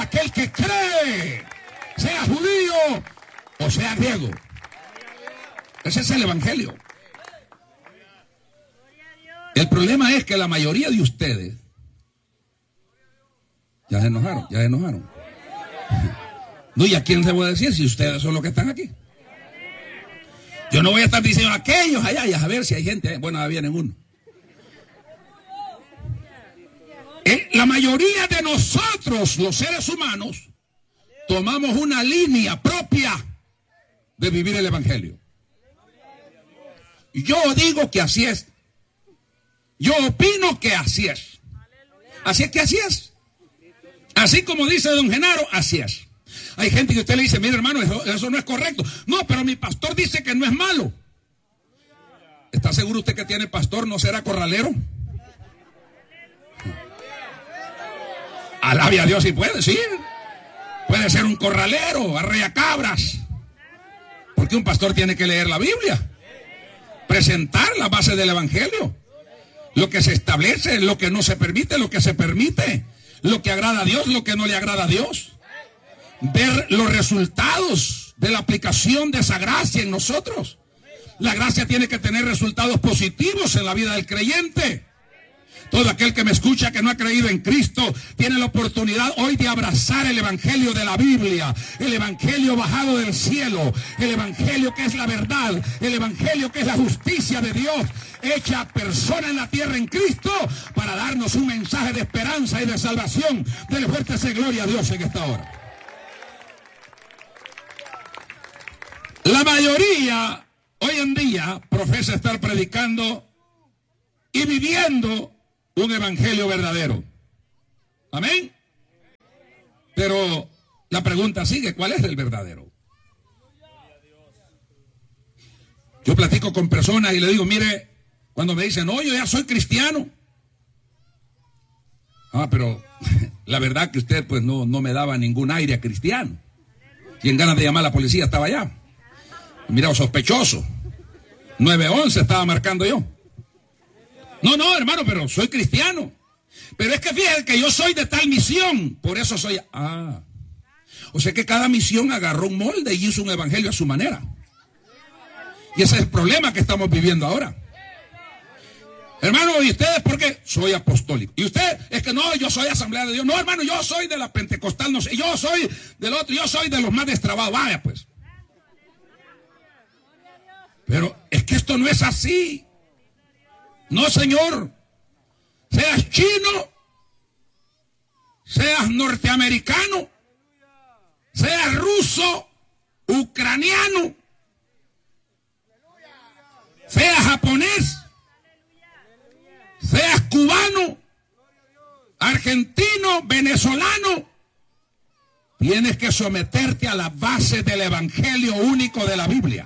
aquel que cree, sea judío o sea griego. Ese es el evangelio. El problema es que la mayoría de ustedes ya se enojaron. No, ¿y a quién se puede decir si ustedes son los que están aquí? Yo no voy a estar diciendo aquellos allá y a ver si hay gente. Bueno, ahí vienen uno. La mayoría de nosotros, los seres humanos, tomamos una línea propia de vivir el evangelio. Y yo digo que así es. Yo opino que así es. Así es que así es. Así como dice don Genaro, así es. Hay gente que usted le dice, mire hermano, eso no es correcto. No, pero mi pastor dice que no es malo. ¿Está seguro usted que tiene pastor? ¿No será corralero? Alabe a Dios si puede, sí. Puede ser un corralero, arrea cabras. Porque un pastor tiene que leer la Biblia, presentar la base del evangelio, lo que se establece, lo que no se permite, lo que se permite, lo que agrada a Dios, lo que no le agrada a Dios. Ver los resultados de la aplicación de esa gracia en nosotros. La gracia tiene que tener resultados positivos en la vida del creyente. Todo aquel que me escucha que no ha creído en Cristo tiene la oportunidad hoy de abrazar el evangelio de la Biblia, el evangelio bajado del cielo, el evangelio que es la verdad, el evangelio que es la justicia de Dios hecha persona en la tierra en Cristo, para darnos un mensaje de esperanza y de salvación. Dele fuerte esa gloria a Dios en esta hora. La mayoría hoy en día profesa estar predicando y viviendo un evangelio verdadero. Amén. Pero la pregunta sigue, ¿cuál es el verdadero? Yo platico con personas y le digo, mire, cuando me dicen, no, yo ya soy cristiano. Pero la verdad que usted pues no me daba ningún aire a cristiano. Y en ganas de llamar a la policía estaba allá. Mira, sospechoso. 911 estaba marcando yo. No, hermano, pero soy cristiano. Pero es que fíjate que yo soy de tal misión, por eso soy... O sea que cada misión agarró un molde y hizo un evangelio a su manera. Y ese es el problema que estamos viviendo ahora. Hermano, ¿y ustedes por qué? Soy apostólico. Y usted, es que no, yo soy Asamblea de Dios. No, hermano, yo soy de la Pentecostal, no sé. Yo soy del otro, yo soy de los más destrabados. Vaya, pues. Pero es que esto no es así. No, señor. Seas chino, seas norteamericano, seas ruso, ucraniano, seas japonés, seas cubano, argentino, venezolano, tienes que someterte a la base del evangelio único de la Biblia.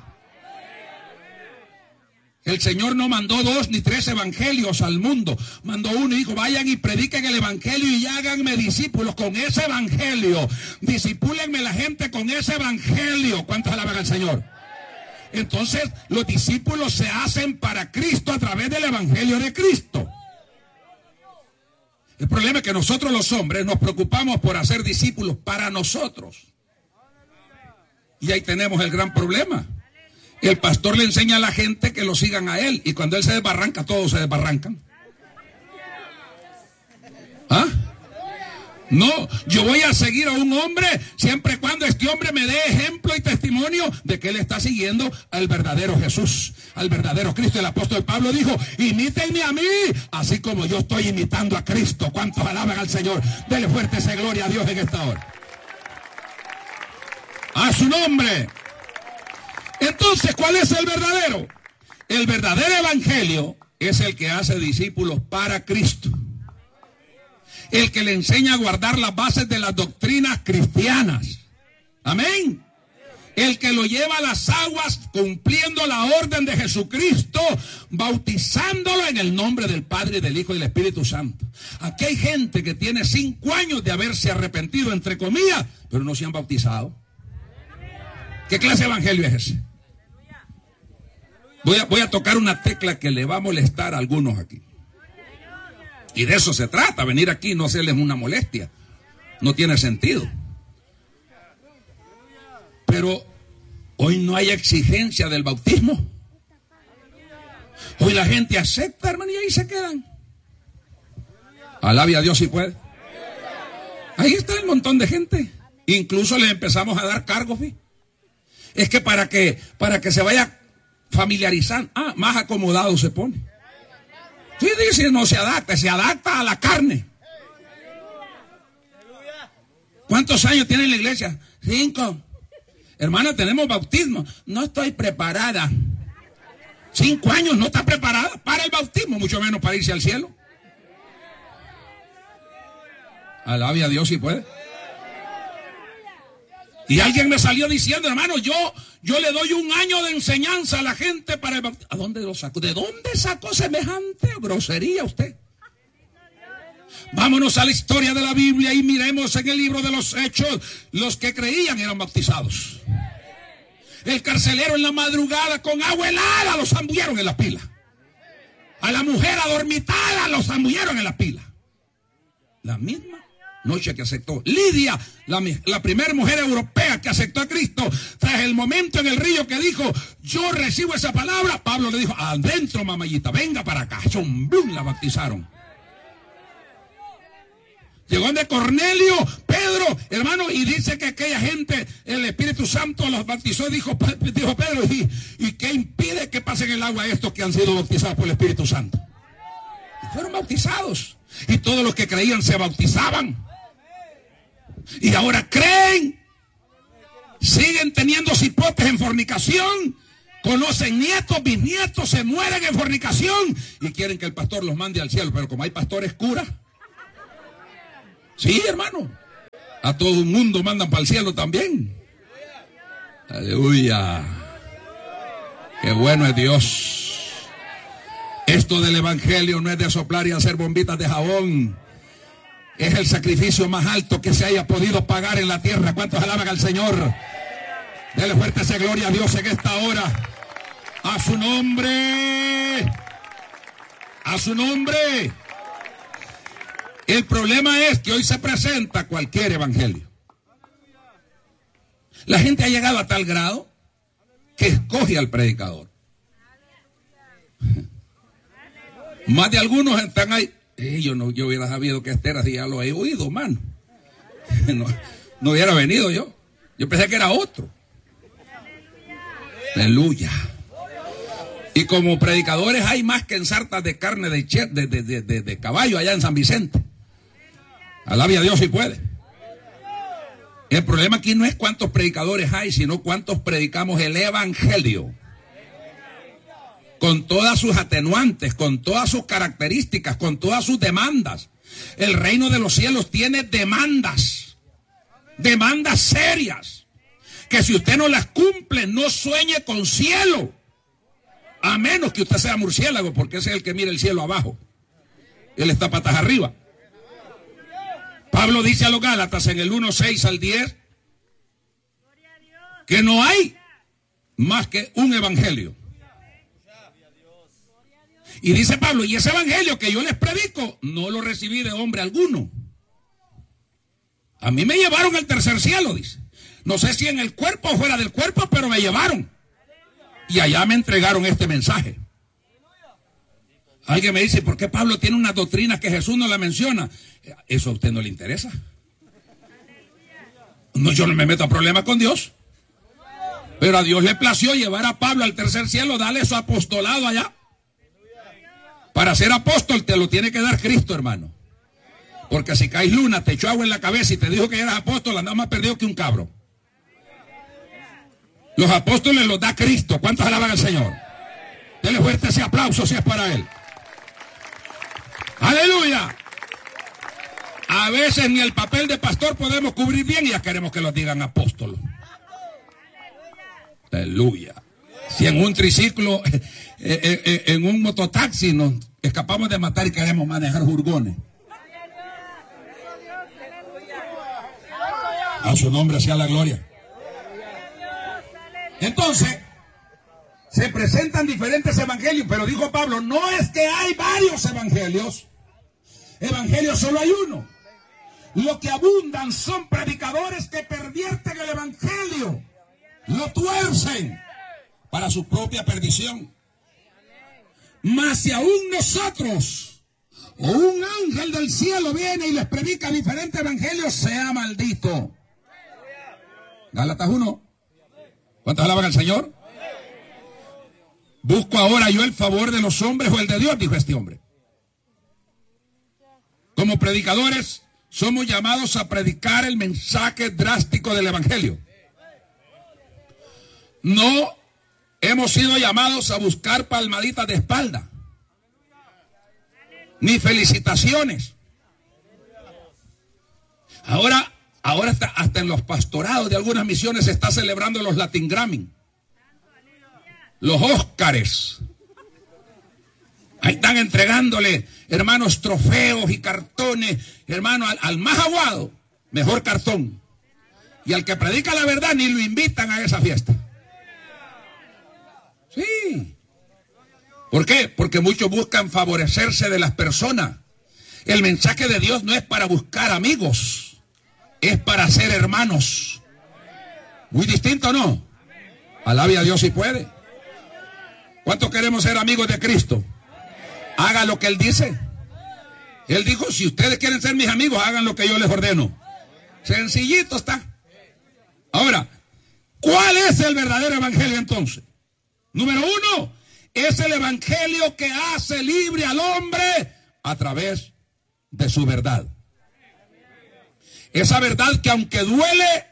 El Señor no mandó 2 ni 3 evangelios al mundo. Mandó uno y dijo, vayan y prediquen el evangelio y háganme discípulos con ese evangelio. Discipúlenme la gente con ese evangelio. ¿Cuántos alaban al Señor? Entonces, los discípulos se hacen para Cristo a través del evangelio de Cristo. El problema es que nosotros los hombres nos preocupamos por hacer discípulos para nosotros. Y ahí tenemos el gran problema. El pastor le enseña a la gente que lo sigan a él, y cuando él se desbarranca, todos se desbarrancan. No, yo voy a seguir a un hombre siempre y cuando este hombre me dé ejemplo y testimonio de que él está siguiendo al verdadero Jesús, al verdadero Cristo. El apóstol Pablo dijo, imítenme a mí, así como yo estoy imitando a Cristo. ¿Cuántos alaban al Señor? Dele fuerte esa gloria a Dios en esta hora. A su nombre. Entonces, ¿cuál es el verdadero? El verdadero evangelio es el que hace discípulos para Cristo. El que le enseña a guardar las bases de las doctrinas cristianas. Amén. El que lo lleva a las aguas cumpliendo la orden de Jesucristo, bautizándolo en el nombre del Padre, del Hijo y del Espíritu Santo. Aquí hay gente que tiene 5 años de haberse arrepentido, entre comillas, pero no se han bautizado. ¿Qué clase de evangelio es ese? Voy a tocar una tecla que le va a molestar a algunos aquí. Y de eso se trata, venir aquí, no hacerles una molestia. No tiene sentido. Pero hoy no hay exigencia del bautismo. Hoy la gente acepta, hermano, y ahí se quedan. Alabe a Dios si puede. Ahí está el montón de gente. Incluso les empezamos a dar cargos, ¿sí? Es que para que se vaya familiarizando, más acomodado se pone. Sí, dice, no se adapta a la carne. ¿Cuántos años tiene la iglesia? 5. Hermana, tenemos bautismo. No estoy preparada. 5 años, no está preparada para el bautismo, mucho menos para irse al cielo. Alabe a Dios si puede. Y alguien me salió diciendo, hermano, yo le doy 1 año de enseñanza a la gente para el bautismo. ¿A dónde lo sacó? ¿De dónde sacó semejante grosería usted? Vámonos a la historia de la Biblia y miremos en el libro de los Hechos. Los que creían eran bautizados. El carcelero en la madrugada con agua helada los zambullieron en la pila. A la mujer adormitada los zambullieron en la pila. La misma noche que aceptó Lidia, la primera mujer europea que aceptó a Cristo, tras el momento en el río que dijo, yo recibo esa palabra, Pablo le dijo, adentro mamayita, venga para acá. Chomblum, la bautizaron. Llegó de Cornelio, Pedro, hermano, y dice que aquella gente, el Espíritu Santo los bautizó, dijo Pedro, ¿y qué impide que pasen el agua a estos que han sido bautizados por el Espíritu Santo? Y fueron bautizados, y todos los que creían se bautizaban, y ahora creen, siguen teniendo cipotes en fornicación, conocen nietos, bisnietos, se mueren en fornicación, y quieren que el pastor los mande al cielo, pero como hay pastores curas, sí, hermano, a todo el mundo mandan para el cielo también. Aleluya. Qué bueno es Dios. Esto del evangelio no es de soplar y hacer bombitas de jabón. Es el sacrificio más alto que se haya podido pagar en la tierra. ¿Cuántos alaban al Señor? Dele fuerte esa gloria a Dios en esta hora. A su nombre. A su nombre. El problema es que hoy se presenta cualquier evangelio. La gente ha llegado a tal grado que escoge al predicador. Más de algunos están ahí. Yo hubiera sabido que este era, si ya lo he oído, mano. No hubiera venido yo. Yo pensé que era otro. Aleluya. Y como predicadores hay más que en sartas de carne de caballo allá en San Vicente. Alabe a Dios si puede. El problema aquí no es cuántos predicadores hay, sino cuántos predicamos el evangelio. Con todas sus atenuantes, con todas sus características, con todas sus demandas. El reino de los cielos tiene demandas. Demandas serias. Que si usted no las cumple, no sueñe con cielo. A menos que usted sea murciélago, porque ese es el que mira el cielo abajo. Él está patas arriba. Pablo dice a los Gálatas en el 1:6 al 10 que no hay más que un evangelio. Y dice Pablo, y ese evangelio que yo les predico no lo recibí de hombre alguno. A mí me llevaron al tercer cielo, dice. No sé si en el cuerpo o fuera del cuerpo, pero me llevaron. Y allá me entregaron este mensaje. Alguien me dice, ¿por qué Pablo tiene unas doctrinas que Jesús no la menciona? ¿Eso a usted no le interesa? No, yo no me meto a problemas con Dios. Pero a Dios le plació llevar a Pablo al tercer cielo, darle su apostolado allá. Para ser apóstol te lo tiene que dar Cristo, hermano. Porque si caes luna, te echó agua en la cabeza y te dijo que eras apóstol, andás más perdido que un cabro. Los apóstoles los da Cristo. ¿Cuántos alaban al Señor? Dele fuerte ese aplauso si es para Él. ¡Aleluya! A veces ni el papel de pastor podemos cubrir bien y ya queremos que los digan apóstolos. ¡Aleluya! Si en un triciclo, en un mototaxi nos escapamos de matar y queremos manejar jurgones. A su nombre sea la gloria. Entonces, se presentan diferentes evangelios, pero dijo Pablo, no es que hay varios evangelios. Evangelio solo hay uno. Lo que abundan son predicadores que pervierten el evangelio, lo tuercen para su propia perdición. Mas si aún nosotros o un ángel del cielo viene y les predica diferentes evangelios, sea maldito. Gálatas 1. ¿Cuántos alaban al Señor? ¿Busco ahora yo el favor de los hombres o el de Dios?, dijo este hombre. Como predicadores somos llamados a predicar el mensaje drástico del evangelio. No hemos sido llamados a buscar palmaditas de espalda, ni felicitaciones. Ahora hasta en los pastorados de algunas misiones se está celebrando los Latin Grammy, los Óscares. Ahí están entregándole, hermanos, trofeos y cartones, hermano, al más aguado, mejor cartón. Y al que predica la verdad ni lo invitan a esa fiesta. Sí. ¿Por qué? Porque muchos buscan favorecerse de las personas. El mensaje de Dios no es para buscar amigos, es para ser hermanos. Muy distinto, ¿no? Alabe a Dios si puede. ¿Cuántos queremos ser amigos de Cristo? Haga lo que Él dice. Él dijo, si ustedes quieren ser mis amigos, hagan lo que yo les ordeno. Sencillito está. Ahora, ¿cuál es el verdadero evangelio entonces? Número 1, es el evangelio que hace libre al hombre a través de su verdad. Esa verdad que aunque duele,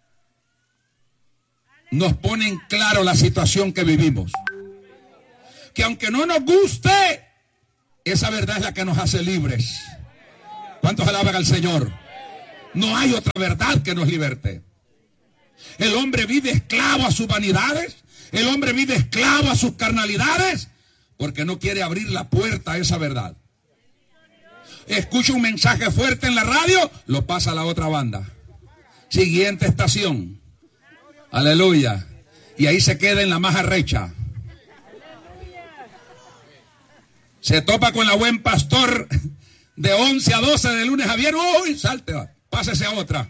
nos pone en claro la situación que vivimos. Que aunque no nos guste, esa verdad es la que nos hace libres. ¿Cuántos alaban al Señor? No hay otra verdad que nos liberte. El hombre vive esclavo a sus vanidades. El hombre vive esclavo a sus carnalidades porque no quiere abrir la puerta a esa verdad. Escucha un mensaje fuerte en la radio, lo pasa a la otra banda. Siguiente estación. Aleluya. Y ahí se queda en la más arrecha. Se topa con la buen pastor de 11 a 12 de lunes a viernes. Uy, salte, pásese a otra.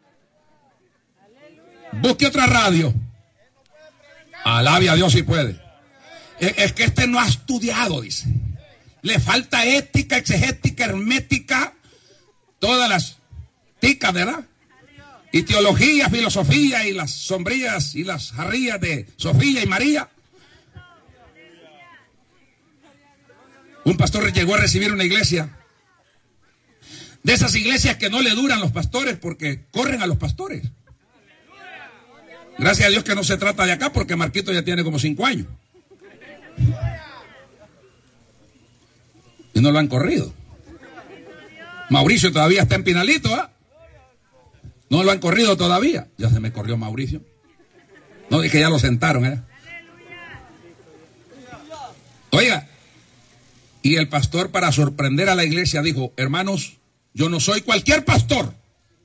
Busque otra radio. Alabe a Dios si puede. Es que este no ha estudiado, dice. Le falta ética, exegética, hermética, todas las ticas, ¿verdad? Y teología, filosofía y las sombrillas y las jarrillas de Sofía y María. Un pastor llegó a recibir una iglesia. De esas iglesias que no le duran los pastores porque corren a los pastores. Gracias a Dios que no se trata de acá porque Marquito ya tiene como 5 años. Y no lo han corrido. Mauricio todavía está en Pinalito, ¿ah? No lo han corrido todavía. Ya se me corrió Mauricio. No, dije ya lo sentaron, ¿eh? Oiga, y el pastor, para sorprender a la iglesia, dijo: hermanos, yo no soy cualquier pastor.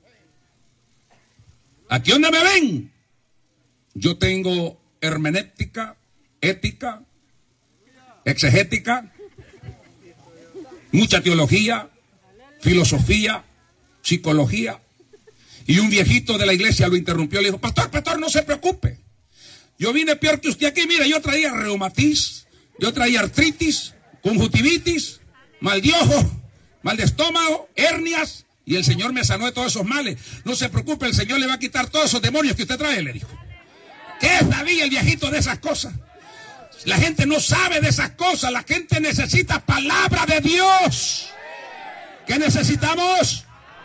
Aquí donde me ven, yo tengo hermenéutica, ética, exegética, mucha teología, filosofía, psicología. Y un viejito de la iglesia lo interrumpió, le dijo: pastor, no se preocupe. Yo vine peor que usted aquí. Mira, yo traía reumatis, yo traía artritis, conjuntivitis, mal de ojo, mal de estómago, hernias, y el Señor me sanó de todos esos males. No se preocupe, el Señor le va a quitar todos esos demonios que usted trae, le dijo. ¿Qué sabía el viejito de esas cosas? La gente no sabe de esas cosas. La gente necesita palabra de Dios. ¿Qué necesitamos?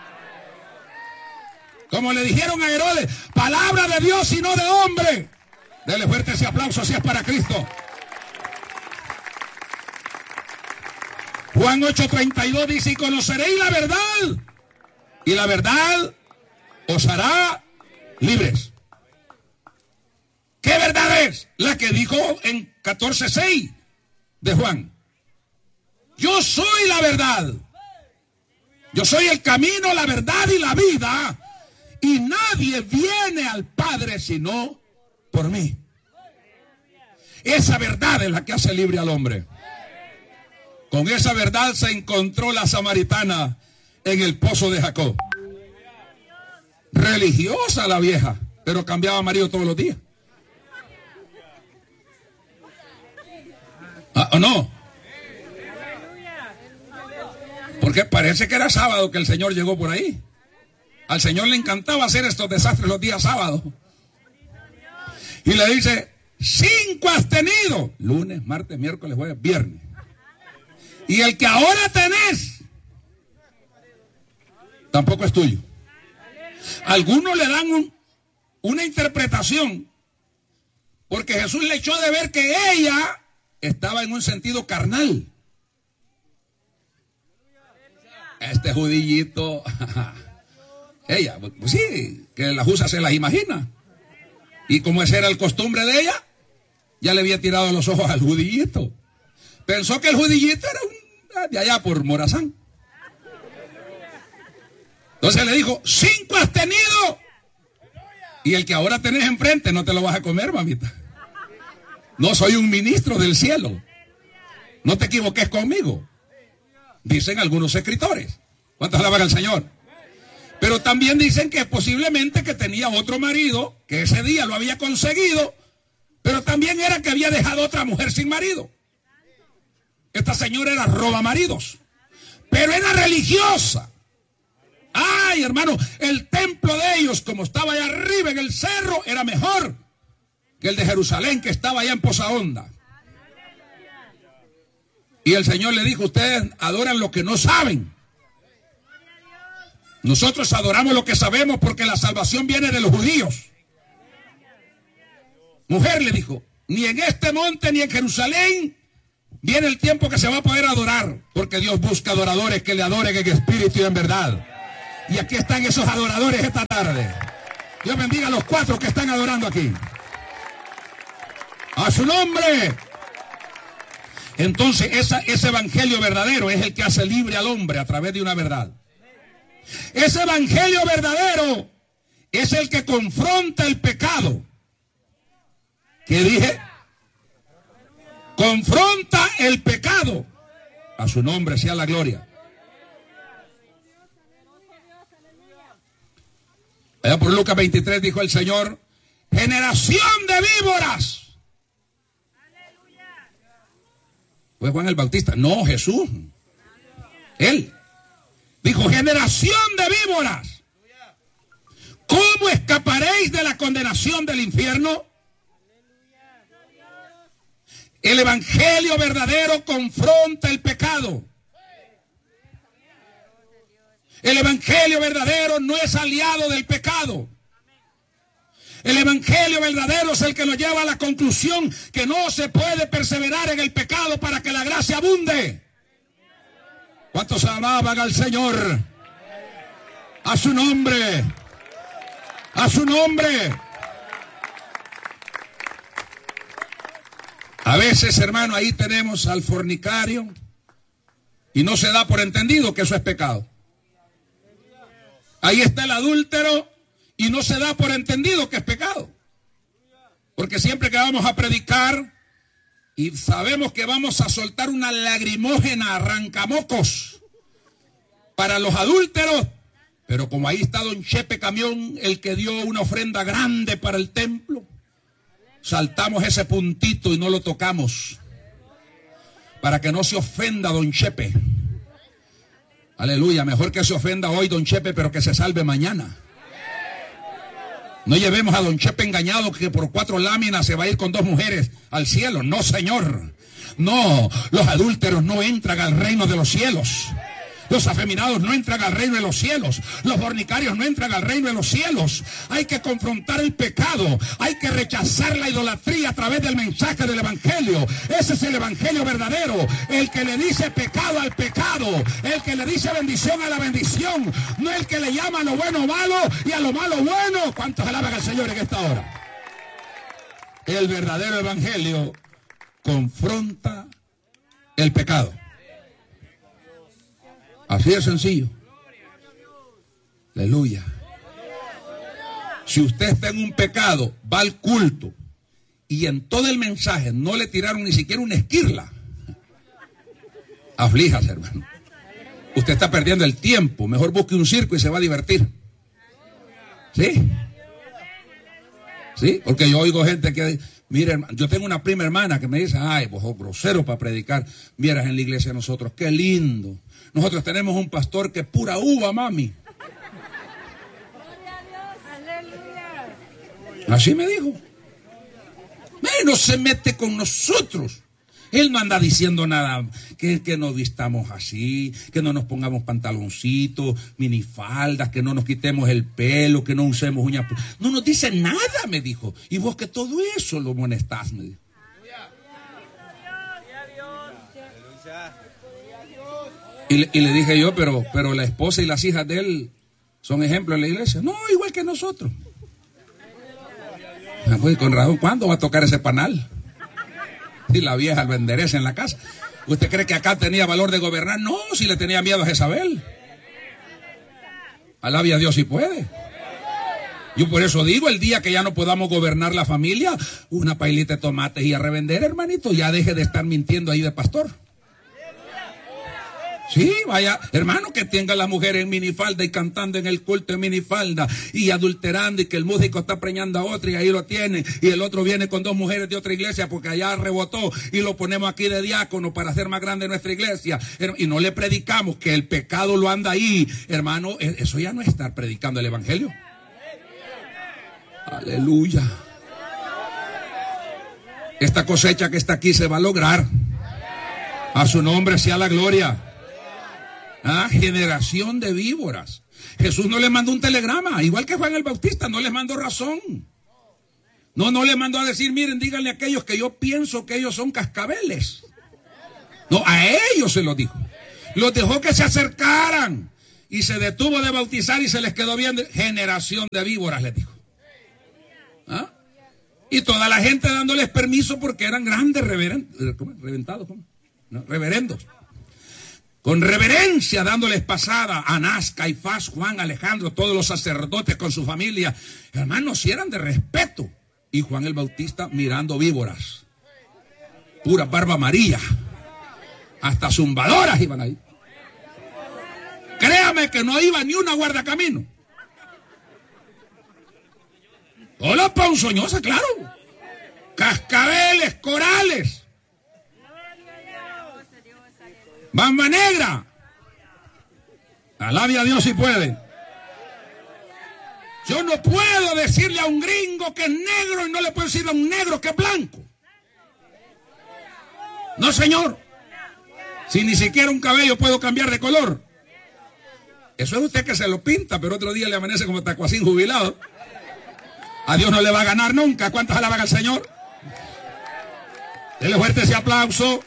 Como le dijeron a Herodes, palabra de Dios y no de hombre. Dele fuerte ese aplauso si es para Cristo. Juan 8:32 dice: y conoceréis la verdad, y la verdad os hará libres. ¿Qué verdad es? La que dijo en 14:6 de Juan. Yo soy la verdad. Yo soy el camino, la verdad y la vida. Y nadie viene al Padre sino por mí. Esa verdad es la que hace libre al hombre. Con esa verdad se encontró la samaritana en el pozo de Jacob. Religiosa la vieja, pero cambiaba marido todos los días. ¿O no? Porque parece que era sábado que el Señor llegó por ahí. Al Señor le encantaba hacer estos desastres los días sábados. Y le dice, 5 has tenido. Lunes, martes, miércoles, jueves, viernes. Y el que ahora tenés, tampoco es tuyo. Algunos le dan una interpretación, porque Jesús le echó de ver que ella estaba en un sentido carnal. Este judillito, ella, pues sí, que la justa se las imagina. Y como esa era el costumbre de ella, ya le había tirado los ojos al judillito. Pensó que el judillito era de allá por Morazán. Entonces le dijo, 5 has tenido. Y el que ahora tenés enfrente no te lo vas a comer, mamita. No soy un ministro del cielo. No te equivoques conmigo. Dicen algunos escritores. ¿Cuántos alaban al Señor? Pero también dicen que posiblemente que tenía otro marido, que ese día lo había conseguido, pero también era que había dejado otra mujer sin marido. Esta señora era roba maridos, pero era religiosa. Ay, hermano, el templo de ellos, como estaba allá arriba en el cerro, era mejor que el de Jerusalén, que estaba allá en Poza Honda. Y el Señor le dijo, ustedes adoran lo que no saben. Nosotros adoramos lo que sabemos porque la salvación viene de los judíos. Mujer, le dijo, ni en este monte ni en Jerusalén viene el tiempo que se va a poder adorar, porque Dios busca adoradores que le adoren en espíritu y en verdad. Y aquí están esos adoradores esta tarde. Dios bendiga a los 4 que están adorando aquí. A su nombre. Entonces ese evangelio verdadero es el que hace libre al hombre a través de una verdad. Ese evangelio verdadero es el que confronta el pecado. ¿Qué dije? Confronta el pecado. A su nombre sea la gloria. Allá por Lucas 23 dijo el Señor, generación de víboras. ¿Fue Juan el Bautista? No, Jesús. Él dijo, generación de víboras, ¿cómo escaparéis de la condenación del infierno? El evangelio verdadero confronta el pecado. El evangelio verdadero no es aliado del pecado. El evangelio verdadero es el que nos lleva a la conclusión que no se puede perseverar en el pecado para que la gracia abunde. ¿Cuántos alaban al Señor? A su nombre. A su nombre. A veces, hermano, ahí tenemos al fornicario y no se da por entendido que eso es pecado. Ahí está el adúltero y no se da por entendido que es pecado. Porque siempre que vamos a predicar y sabemos que vamos a soltar una lagrimógena arrancamocos para los adúlteros, pero como ahí está don Chepe Camión, el que dio una ofrenda grande para el templo, saltamos ese puntito y no lo tocamos para que no se ofenda don Chepe. Aleluya, mejor que se ofenda hoy don Chepe, pero que se salve mañana. No llevemos a don Chepe engañado que por 4 láminas se va a ir con 2 mujeres al cielo. No, señor. No, los adúlteros no entran al reino de los cielos. Los afeminados no entran al reino de los cielos. Los fornicarios no entran al reino de los cielos. Hay que confrontar el pecado. Hay que rechazar la idolatría a través del mensaje del evangelio. Ese es el evangelio verdadero. El que le dice pecado al pecado. El que le dice bendición a la bendición. No el que le llama a lo bueno malo y a lo malo bueno. ¿Cuántos alaban al Señor en esta hora? El verdadero evangelio confronta el pecado. Así de sencillo. Aleluya. Si usted está en un pecado, va al culto y en todo el mensaje no le tiraron ni siquiera una esquirla, aflíjase, hermano. Usted está perdiendo el tiempo. Mejor busque un circo y se va a divertir. ¿Sí? Sí, porque yo oigo gente que, mire, yo tengo una prima hermana que me dice, ay, vos sos grosero para predicar. Vieras en la iglesia de nosotros, qué lindo. Nosotros tenemos un pastor que es pura uva, mami. Así me dijo. No se mete con nosotros. Él no anda diciendo nada, que no vistamos así, que no nos pongamos pantaloncitos, minifaldas, que no nos quitemos el pelo, que no usemos uñas. No nos dice nada, me dijo. Y vos que todo eso lo molestás, me dijo. Y le dije yo, pero la esposa y las hijas de él son ejemplos en la iglesia. No, igual que nosotros. Pues con razón, ¿cuándo va a tocar ese panal? Y la vieja al endereza en la casa. ¿Usted cree que acá tenía valor de gobernar? No, si le tenía miedo a Jezabel. Alabe a Dios si puede. Yo por eso digo, el día que ya no podamos gobernar la familia, una pailita de tomates y a revender, hermanito, ya deje de estar mintiendo ahí de pastor. Sí, vaya, hermano, que tenga la mujer en minifalda y cantando en el culto en minifalda y adulterando y que el músico está preñando a otra y ahí lo tiene y el otro viene con 2 mujeres de otra iglesia porque allá rebotó y lo ponemos aquí de diácono para hacer más grande nuestra iglesia y no le predicamos que el pecado lo anda ahí, hermano, eso ya no es estar predicando el evangelio. Aleluya. Esta cosecha que está aquí se va a lograr. A su nombre sea la gloria. Generación de víboras. Jesús no les mandó un telegrama, igual que Juan el Bautista, no les mandó razón. No les mandó a decir, miren, díganle a aquellos que yo pienso que ellos son cascabeles. No, a ellos se lo dijo. Los dejó que se acercaran y se detuvo de bautizar y se les quedó viendo. Generación de víboras, les dijo. Y toda la gente dándoles permiso porque eran grandes reverendos. Con reverencia dándoles pasada, Anás, Caifás, Juan, Alejandro, todos los sacerdotes con su familia. Hermanos, si eran de respeto. Y Juan el Bautista mirando víboras. Pura barba amarilla. Hasta zumbadoras iban ahí. Créame que no iba ni una guardacamino. Hola, ponzoñosa, claro. Cascabeles, corales. Bamba negra. Alabe a Dios si puede. Yo no puedo decirle a un gringo que es negro y no le puedo decir a un negro que es blanco. No, señor. Si ni siquiera un cabello puedo cambiar de color. Eso es usted que se lo pinta, pero otro día le amanece como tacuacín jubilado. A Dios no le va a ganar nunca. ¿Cuántos alaban al Señor? Denle fuerte ese aplauso.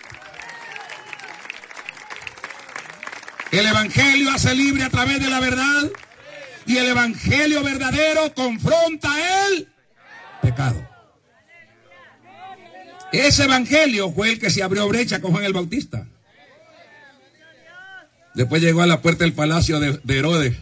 El evangelio hace libre a través de la verdad y el evangelio verdadero confronta el pecado. Ese evangelio fue el que se abrió brecha con Juan el Bautista. Después llegó a la puerta del palacio de Herodes.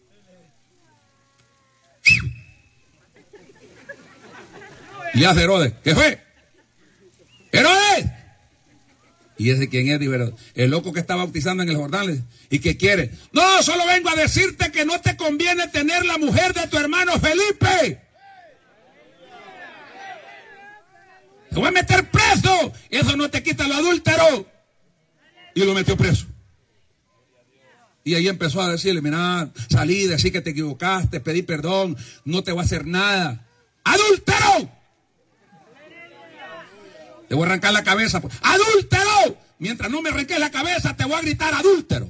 Y hace Herodes, ¿qué fue? ¡Herodes! ¿Y ese quién es? El loco que está bautizando en el Jordán. ¿Y qué quiere? No, solo vengo a decirte que no te conviene tener la mujer de tu hermano Felipe. Te voy a meter preso. Eso no te quita lo adúltero. Y lo metió preso. Y ahí empezó a decirle, mira, salí, decí que te equivocaste, pedí perdón, no te voy a hacer nada. ¡Adúltero! Te voy a arrancar la cabeza. ¡Adúltero! Mientras no me arranques la cabeza, te voy a gritar adúltero.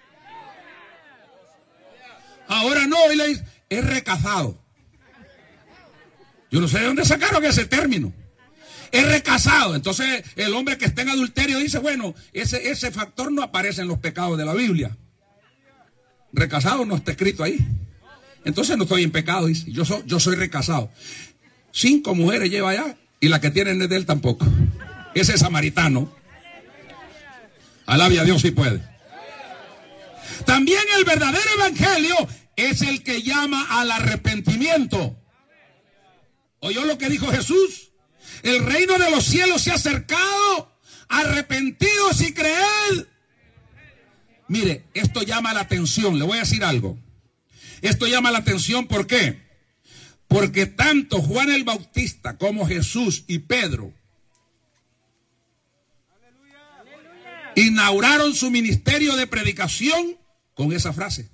Ahora no, y le dice, es recasado. Yo no sé de dónde sacaron ese término. Es recasado. Entonces, el hombre que está en adulterio dice, bueno, ese factor no aparece en los pecados de la Biblia. Recasado no está escrito ahí. Entonces no estoy en pecado, dice. Yo soy recasado. 5 mujeres lleva allá. Y la que tienen es de él tampoco. Ese es samaritano. Alabe a Dios si puede. También el verdadero evangelio es el que llama al arrepentimiento. ¿Oyó lo que dijo Jesús? El reino de los cielos se ha acercado. Arrepentidos y creed. Mire, esto llama la atención. Le voy a decir algo. Esto llama la atención, ¿por qué? Porque tanto Juan el Bautista como Jesús y Pedro inauguraron su ministerio de predicación con esa frase.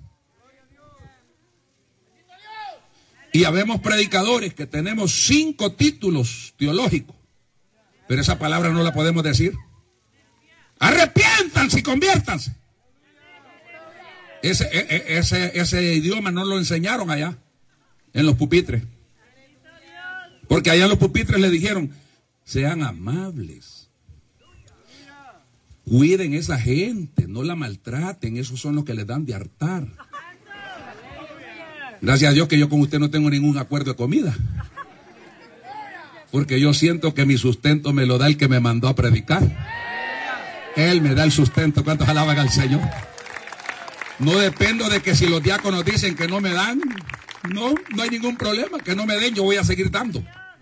Y habemos predicadores que tenemos 5 títulos teológicos, pero esa palabra no la podemos decir. Arrepiéntanse y conviértanse. Ese idioma no lo enseñaron allá en los pupitres, porque allá en los pupitres le dijeron: sean amables, cuiden esa gente, no la maltraten, esos son los que les dan de hartar. Gracias a Dios que yo con usted no tengo ningún acuerdo de comida, porque yo siento que mi sustento me lo da el que me mandó a predicar. Él me da el sustento. ¿Cuántos alaban al Señor? No dependo de que si los diáconos dicen que no me dan, no hay ningún problema, que no me den, yo voy a seguir dando.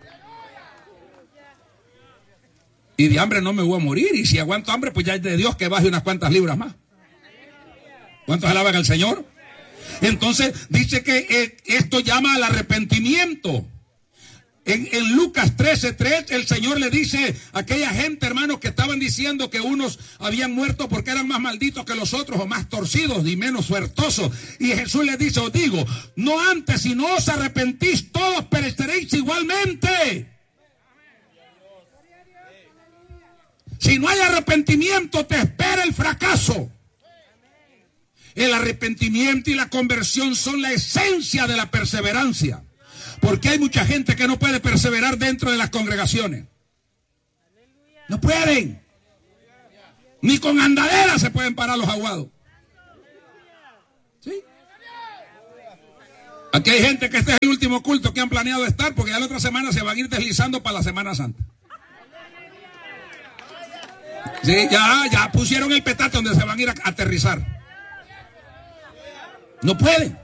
Y de hambre no me voy a morir, y si aguanto hambre, pues ya es de Dios que baje unas cuantas libras más. ¿Cuántos alaban al Señor? Entonces dice que esto llama al arrepentimiento. En Lucas 13:3 el Señor le dice a aquella gente, hermanos, que estaban diciendo que unos habían muerto porque eran más malditos que los otros, o más torcidos y menos suertosos. Y Jesús les dice: os digo, no antes, si no os arrepentís, todos pereceréis igualmente. Si no hay arrepentimiento, te espera el fracaso. El arrepentimiento y la conversión son la esencia de la perseverancia. Porque hay mucha gente que no puede perseverar dentro de las congregaciones. No pueden. Ni con andadera se pueden parar los aguados. ¿Sí? Aquí hay gente que este es el último culto que han planeado estar, porque ya la otra semana se van a ir deslizando para la Semana Santa. Sí, ya pusieron el petate donde se van a ir a aterrizar. No pueden.